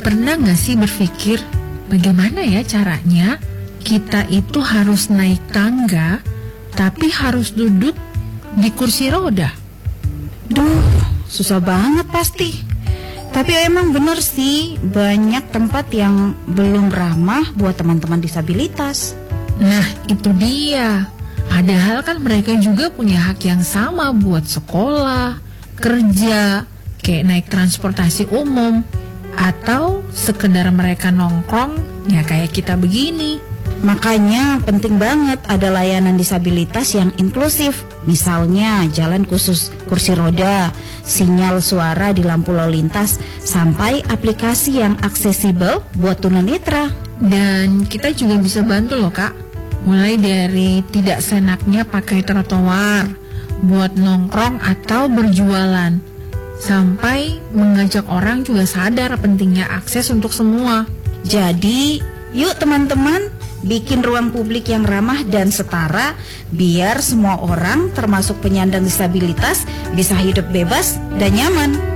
Pernah nggak sih berpikir bagaimana ya caranya kita itu harus naik tangga tapi harus duduk di kursi roda? Duh, susah banget pasti. Tapi emang bener sih, banyak tempat yang belum ramah buat teman-teman disabilitas. Nah, itu dia. Padahal kan mereka juga punya hak yang sama buat sekolah, kerja, kayak naik transportasi umum, atau sekedar mereka nongkrong ya kayak kita begini. Makanya penting banget ada layanan disabilitas yang inklusif. Misalnya jalan khusus kursi roda, sinyal suara di lampu lalu lintas, sampai aplikasi yang aksesibel buat tunanetra. Dan kita juga bisa bantu loh Kak. Mulai dari tidak senaknya pakai trotoar buat nongkrong atau berjualan, sampai mengajak orang juga sadar pentingnya akses untuk semua. Jadi, yuk teman-teman, bikin ruang publik yang ramah dan setara, biar semua orang termasuk penyandang disabilitas bisa hidup bebas dan nyaman.